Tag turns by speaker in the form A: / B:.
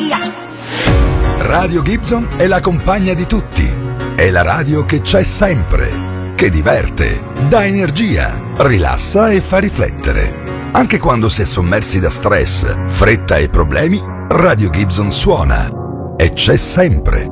A: via.
B: Radio Gibson è la compagna di tutti. È la radio che c'è sempre, che diverte, dà energia, rilassa e fa riflettere. Anche quando si è sommersi da stress, fretta e problemi, Radio Gibson suona e c'è sempre.